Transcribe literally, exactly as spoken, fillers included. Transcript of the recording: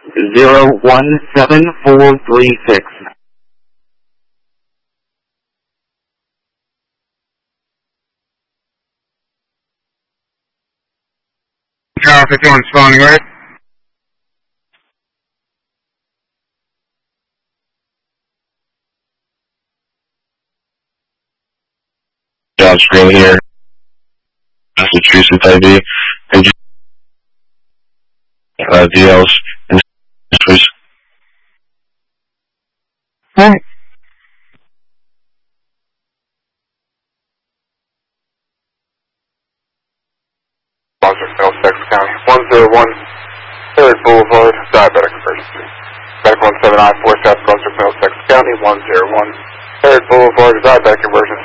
zero one seven four three six. Tower fifty-one responding, right? John Screen here. Massachusetts I D. Could you uh, D Ls and please? Alright. Middlesex County, one zero one, third Boulevard, diabetic emergency. Medic one seven nine four seven, Brunswick, Middlesex County, one zero one, third Boulevard, diabetic emergency.